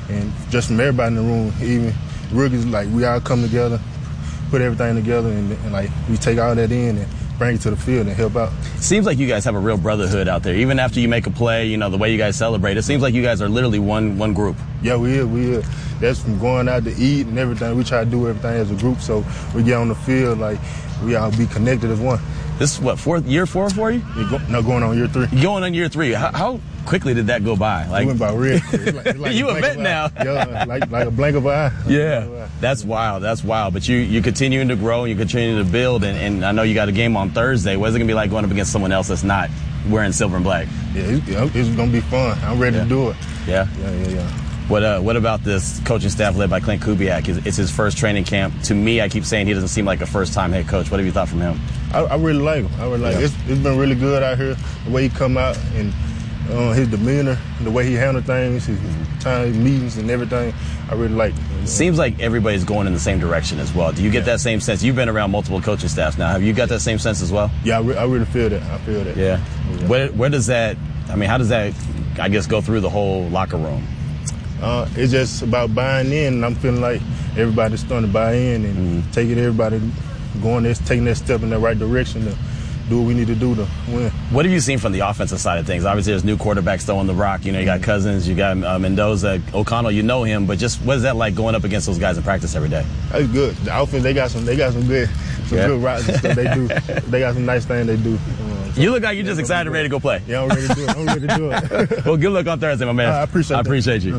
and just from everybody in the room, even rookies, like we all come together, put everything together, and like we take all that in and bring it to the field and help out. Seems like you guys have a real brotherhood out there. Even after you make a play, you know, the way you guys celebrate, it seems like you guys are literally one group. Yeah, we are. That's from going out to eat and everything. We try to do everything as a group, so we get on the field, like, we all be connected as one. This is what, year four for you? Going on year 3. Going on year 3. How quickly did that go by? Like, it went by real quick. It's like you a vet now. Yeah, like a blink of an eye. Yeah, that's wild. But you continuing to grow and you continue to build, and I know you got a game on Thursday. What's it going to be like going up against someone else that's not wearing silver and black? Yeah, it's going to be fun. I'm ready to do it. Yeah? Yeah. What about this coaching staff led by Clint Kubiak? It's his first training camp. To me, I keep saying he doesn't seem like a first-time head coach. What have you thought from him? I really like him. It's been really good out here, the way he come out and his demeanor, the way he handle things, his time, meetings and everything. I really like him. It seems like everybody's going in the same direction as well. Do you get that same sense? You've been around multiple coaching staffs now. Have you got that same sense as well? Yeah, I really feel that. I feel that. Yeah. Where does that, how does that, I guess, go through the whole locker room? It's just about buying in, and I'm feeling like everybody's starting to buy in and taking that step in the right direction to do what we need to do to win. What have you seen from the offensive side of things? Obviously, there's new quarterbacks throwing the rock. You know, you got Cousins, you got Mendoza, O'Connell. You know him, but just what is that like going up against those guys in practice every day? That's good. The offense, they got some good routes and stuff they do. They got some nice things they do. You look like you're just excited and ready to go play. Yeah, I'm ready to do it. Well, good luck on Thursday, my man. I appreciate you.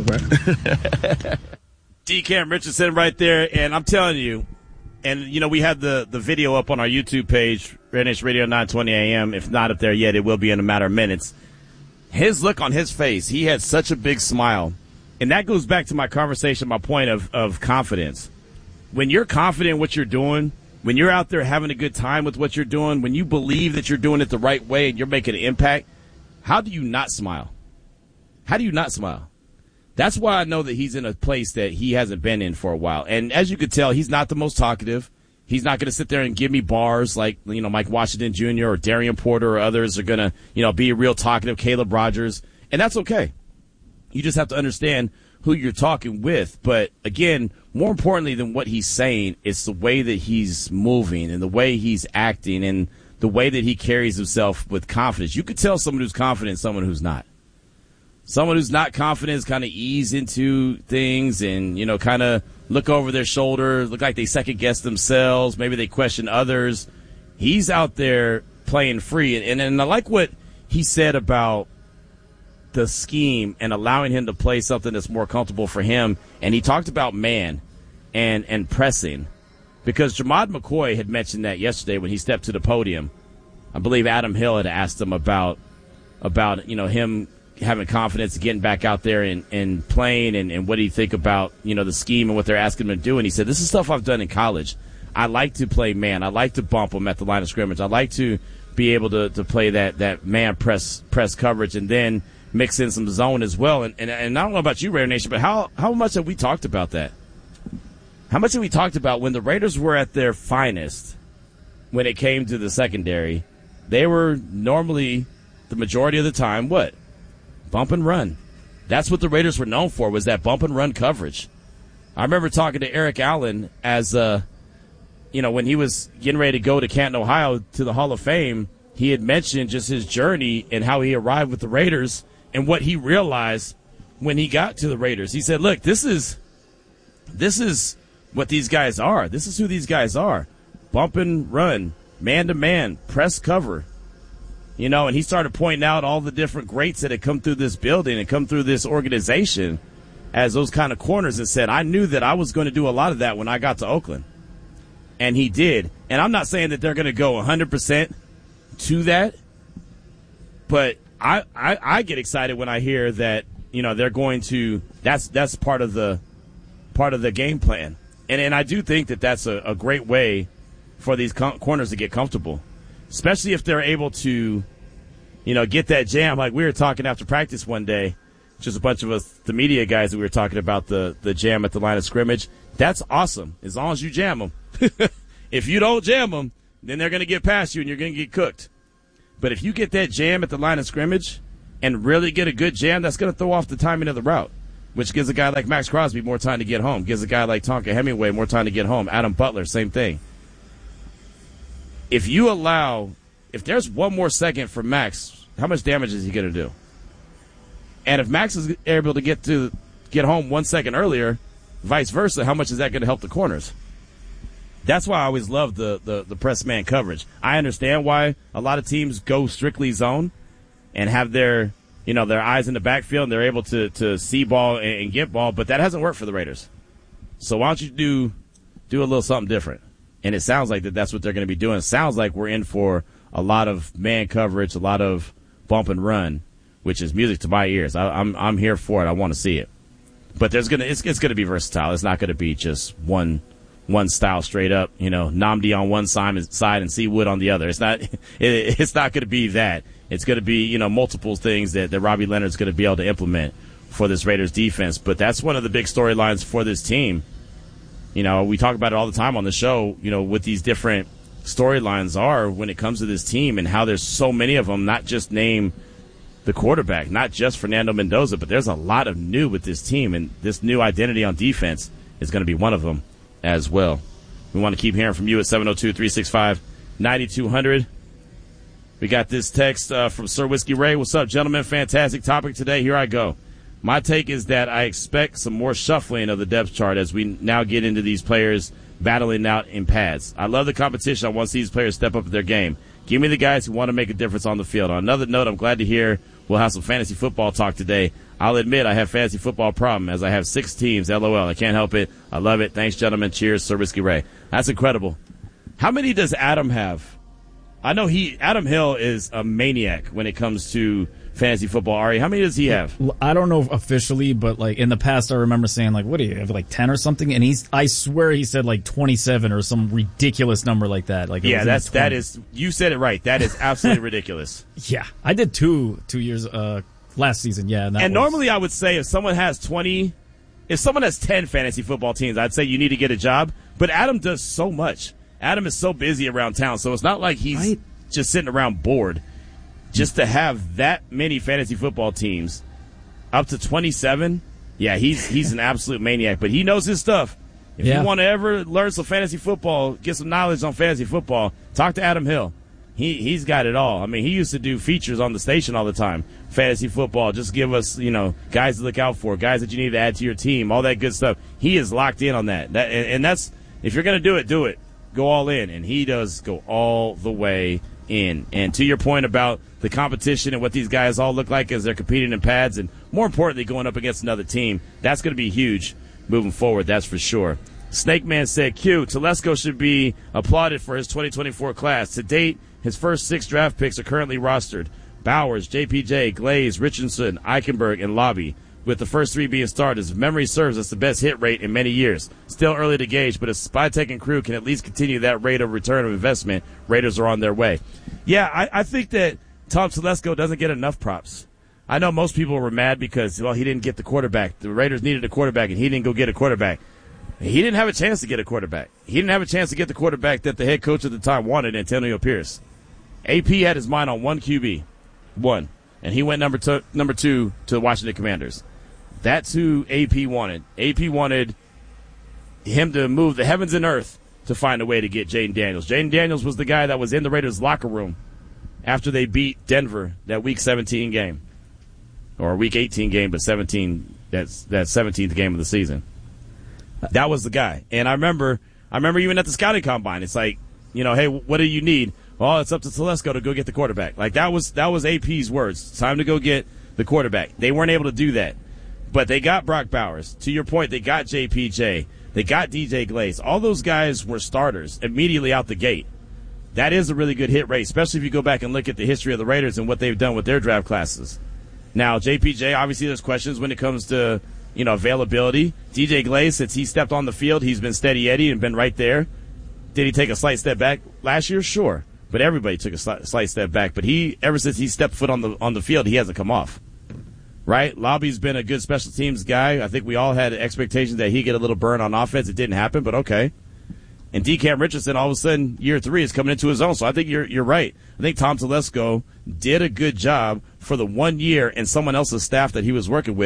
Okay. D-Cam Richardson right there, and I'm telling you, and, you know, we had the video up on our YouTube page, Red Nation Radio 920 AM. If not up there yet, it will be in a matter of minutes. His look on his face, he had such a big smile. And that goes back to my conversation, my point of confidence. When you're confident in what you're doing, when you're out there having a good time with what you're doing, when you believe that you're doing it the right way and you're making an impact, how do you not smile? How do you not smile? That's why I know that he's in a place that he hasn't been in for a while. And as you could tell, he's not the most talkative. He's not going to sit there and give me bars like, you know, Mike Washington Jr. or Darian Porter or others are going to, you know, be real talkative, Caleb Rogers. And that's okay. You just have to understand who you're talking with. But, again, more importantly than what he's saying, it's the way that he's moving and the way he's acting and the way that he carries himself with confidence. You could tell someone who's confident and someone who's not. Someone who's not confident is kind of ease into things and, you know, kind of look over their shoulder, look like they second-guess themselves. Maybe they question others. He's out there playing free. And I like what he said about the scheme and allowing him to play something that's more comfortable for him. And he talked about man and pressing because Jamad McCoy had mentioned that yesterday when he stepped to the podium. I believe Adam Hill had asked him about you know, him having confidence, getting back out there and playing and what do you think about, you know, the scheme and what they're asking him to do. And he said, this is stuff I've done in college. I like to play man. I like to bump them at the line of scrimmage. I like to be able to play that man press coverage and then mix in some zone as well. And I don't know about you, Raider Nation, but how much have we talked about that? How much have we talked about when the Raiders were at their finest when it came to the secondary? They were normally, the majority of the time, what? Bump and run. That's what the Raiders were known for, was that bump and run coverage. I remember talking to Eric Allen as, you know, when he was getting ready to go to Canton, Ohio to the Hall of Fame, he had mentioned just his journey and how he arrived with the Raiders and what he realized when he got to the Raiders. He said, look, this is what these guys are. This is who these guys are. Bump and run, man-to-man, press cover. You know, and he started pointing out all the different greats that had come through this building and come through this organization as those kind of corners and said, I knew that I was going to do a lot of that when I got to Oakland. And he did. And I'm not saying that they're going to go 100% to that, but I get excited when I hear that, you know, they're going to, that's part of the game plan. And I do think that that's a great way for these corners to get comfortable. Especially if they're able to, you know, get that jam. Like we were talking after practice one day, just a bunch of us, the media guys, that we were talking about the jam at the line of scrimmage. That's awesome, as long as you jam them. If you don't jam them, then they're going to get past you and you're going to get cooked. But if you get that jam at the line of scrimmage and really get a good jam, that's going to throw off the timing of the route. which gives a guy like Max Crosby more time to get home, gives a guy like Tonka Hemingway more time to get home. Adam Butler, same thing. If there's one more second for Max, how much damage is he going to do? And if Max is able to get home 1 second earlier, vice versa, how much is that going to help the corners? That's why I always love the press man coverage. I understand why a lot of teams go strictly zone and have their eyes in the backfield and they're able to see ball and get ball, but that hasn't worked for the Raiders. So why don't you do a little something different? And it sounds like that's what they're going to be doing. It sounds like we're in for a lot of man coverage, a lot of bump and run, which is music to my ears. I'm here for it. I want to see it. But it's going to be versatile. It's not going to be just one style straight up. Nnamdi on one side and C Wood on the other. It's not going to be that. It's going to be multiple things that Robbie Leonard's going to be able to implement for this Raiders defense. But that's one of the big storylines for this team. We talk about it all the time on the show, what these different storylines are when it comes to this team and how there's so many of them, not just name the quarterback, not just Fernando Mendoza, but there's a lot of new with this team, and this new identity on defense is going to be one of them as well. We want to keep hearing from you at 702-365-9200. We got this text from Sir Whiskey Ray. What's up, gentlemen? Fantastic topic today. Here I go. My take is that I expect some more shuffling of the depth chart as we now get into these players battling out in pads. I love the competition. I want to see these players step up their game. Give me the guys who want to make a difference on the field. On another note, I'm glad to hear we'll have some fantasy football talk today. I'll admit I have fantasy football problem as I have 6 teams. LOL. I can't help it. I love it. Thanks, gentlemen. Cheers, Sir Whiskey Ray. That's incredible. How many does Adam have? I know Adam Hill is a maniac when it comes to fantasy football. Ari, how many does he have? I don't know officially, but in the past I remember saying what do you have, 10 or something? And I swear he said 27 or some ridiculous number like that. That is, you said it right. That is absolutely ridiculous. Yeah. I did two years last season. Yeah. And normally I would say if someone has 10 fantasy football teams, I'd say you need to get a job. But Adam does so much. Adam is so busy around town, so it's not like he's just sitting around bored. Just to have that many fantasy football teams, up to 27, yeah, he's an absolute maniac. But he knows his stuff. If you want to ever learn some fantasy football, get some knowledge on fantasy football, talk to Adam Hill. He's got it all. I mean, he used to do features on the station all the time. Fantasy football, just give us, guys to look out for, guys that you need to add to your team, all that good stuff. He is locked in on that. And that's, if you're going to do it, do it. Go all in. And he does go all the way in. And to your point about the competition and what these guys all look like as they're competing in pads and, more importantly, going up against another team, that's going to be huge moving forward, that's for sure. Snake Man said, Q, Telesco should be applauded for his 2024 class. To date, his first 6 draft picks are currently rostered. Bowers, JPJ, Glaze, Richardson, Eichenberg, and Lobby. With the first 3 being starters, if memory serves, that's the best hit rate in many years. Still early to gauge, but if Spytek and crew can at least continue that rate of return of investment, Raiders are on their way. Yeah, I think that Tom Telesco doesn't get enough props. I know most people were mad because, he didn't get the quarterback. The Raiders needed a quarterback, and he didn't go get a quarterback. He didn't have a chance to get a quarterback. He didn't have a chance to get the quarterback that the head coach at the time wanted, Antonio Pierce. AP had his mind on one QB, and he went number 2 to the Washington Commanders. That's who AP wanted. AP wanted him to move the heavens and earth to find a way to get Jaden Daniels. Jaden Daniels was the guy that was in the Raiders' locker room after they beat Denver that Week 17 game. Or Week 18 game, but 17, that's that 17th game of the season. That was the guy. And I remember even at the scouting combine, it's like, hey, what do you need? Well, it's up to Telesco to go get the quarterback. That was AP's words. It's time to go get the quarterback. They weren't able to do that. But they got Brock Bowers. To your point, they got JPJ. They got DJ Glaze. All those guys were starters immediately out the gate. That is a really good hit rate, especially if you go back and look at the history of the Raiders and what they've done with their draft classes. Now, JPJ, obviously there's questions when it comes to, availability. DJ Glaze, since he stepped on the field, he's been steady Eddie and been right there. Did he take a slight step back last year? Sure. But everybody took a slight step back. But ever since he stepped foot on the field, he hasn't come off. Right? Lobby's been a good special teams guy. I think we all had expectations that he'd get a little burn on offense. It didn't happen, but okay. And DeCam Richardson, all of a sudden, year 3 is coming into his own. So I think you're right. I think Tom Telesco did a good job for the 1 year and someone else's staff that he was working with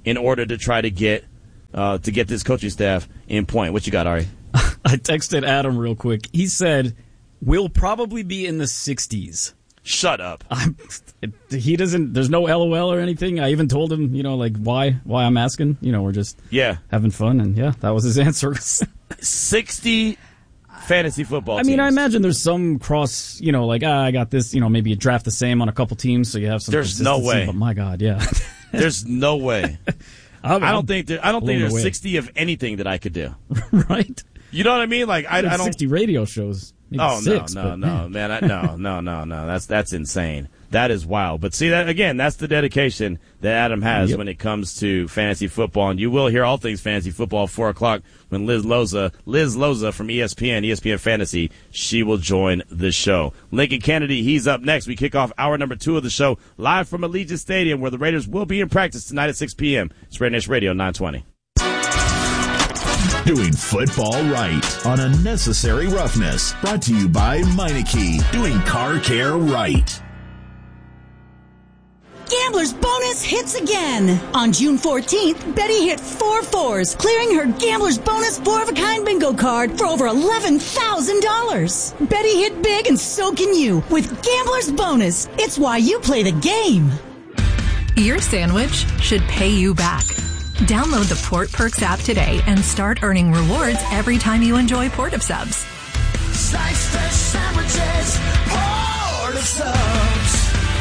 in order to try to get this coaching staff in point. What you got, Ari? I texted Adam real quick. He said, we'll probably be in the 60s. Shut up. He doesn't, there's no LOL or anything. I even told him, why I'm asking. We're just having fun. And that was his answer. 60 fantasy football teams. I mean, I imagine there's some cross, I got this, maybe you draft the same on a couple teams so you have some There's no way. But my God, yeah. There's no way. I don't think there's 60 of anything that I could do. Right? You know what I mean? Like I don't 60 radio shows. Maybe 6, no, man. That's insane. That is wild. But see that again, that's the dedication that Adam has when it comes to fantasy football. And you will hear all things fantasy football at 4:00 when Liz Loza from ESPN Fantasy, she will join the show. Lincoln Kennedy, he's up next. We kick off hour number 2 of the show live from Allegiant Stadium, where the Raiders will be in practice tonight at 6 p.m. It's Red Nation Radio 920. Doing football right on Unnecessary Roughness. Brought to you by Meineke. Doing car care right. Gambler's Bonus hits again. On June 14th, Betty hit 4 4s, clearing her Gambler's Bonus 4-of-a-kind bingo card for over $11,000. Betty hit big and so can you with Gambler's Bonus. It's why you play the game. Your sandwich should pay you back. Download the Port Perks app today and start earning rewards every time you enjoy Port of Subs. Slice fresh sandwiches, Port of Subs.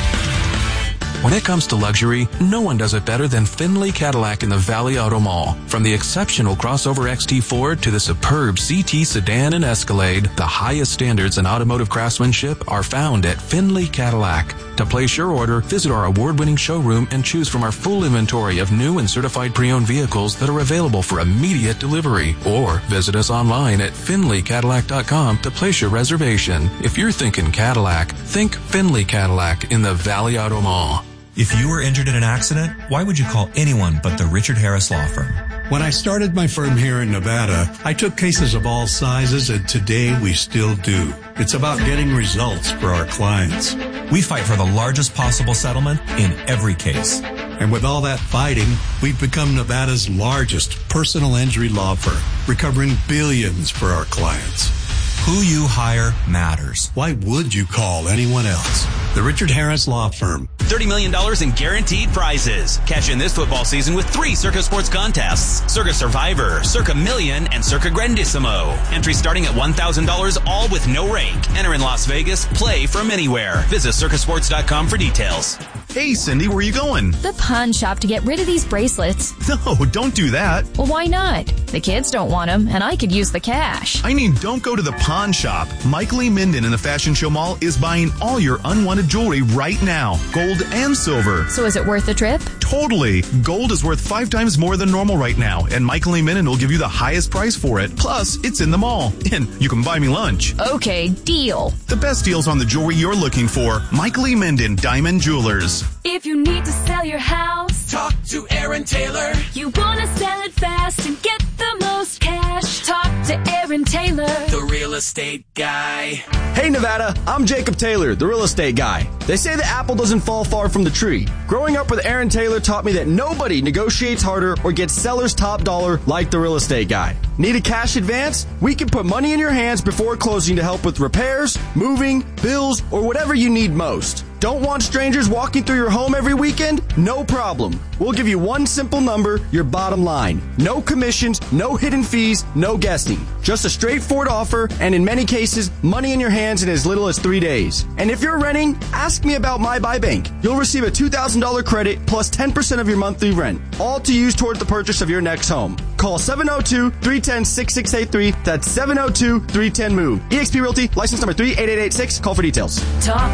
When it comes to luxury, no one does it better than Findlay Cadillac in the Valley Auto Mall. From the exceptional crossover XT4 to the superb CT sedan and Escalade, the highest standards in automotive craftsmanship are found at Findlay Cadillac. To place your order, visit our award-winning showroom and choose from our full inventory of new and certified pre-owned vehicles that are available for immediate delivery. Or visit us online at FindlayCadillac.com to place your reservation. If you're thinking Cadillac, think Findlay Cadillac in the Valley Auto Mall. If you were injured in an accident, why would you call anyone but the Richard Harris Law Firm? When I started my firm here in Nevada, I took cases of all sizes, and today we still do. It's about getting results for our clients. We fight for the largest possible settlement in every case. And with all that fighting, we've become Nevada's largest personal injury law firm, recovering billions for our clients. Who you hire matters. Why would you call anyone else? The Richard Harris Law Firm. $30 million in guaranteed prizes. Cash in this football season with 3 Circa Sports contests. Circa Survivor, Circa Million, and Circa Grandissimo. Entry starting at $1,000, all with no rank. Enter in Las Vegas. Play from anywhere. Visit circasports.com for details. Hey, Cindy, where are you going? The pawn shop to get rid of these bracelets. No, don't do that. Well, why not? The kids don't want them, and I could use the cash. I mean, don't go to the pawn shop. Mike Lee Minden in the Fashion Show Mall is buying all your unwanted jewelry right now. Gold and silver. So is it worth the trip? Totally. Gold is worth 5 times more than normal right now, and Mike Lee Minden will give you the highest price for it. Plus, it's in the mall, and you can buy me lunch. Okay, deal. The best deals on the jewelry you're looking for. Mike Lee Minden, Diamond Jewelers. If you need to sell your house, talk to Aaron Taylor. You want to sell it fast and get the most cash, talk to Aaron Taylor, the real estate guy. Hey Nevada, I'm Jacob Taylor, the real estate guy. They say the apple doesn't fall far from the tree. Growing up with Aaron Taylor taught me that nobody negotiates harder or gets seller's top dollar like the real estate guy. Need a cash advance? We can put money in your hands before closing to help with repairs, moving, bills, or whatever you need most. Don't want strangers walking through your home every weekend? No problem. We'll give you one simple number, your bottom line. No commissions, no hidden fees, no guessing. Just a straightforward offer, and in many cases, money in your hands in as little as 3 days. And if you're renting, ask me about My Buy Bank. You'll receive a $2,000 credit plus 10% of your monthly rent, all to use toward the purchase of your next home. Call 702-310-6683. That's 702-310-MOVE. eXp Realty, license number 38886. Call for details. Talk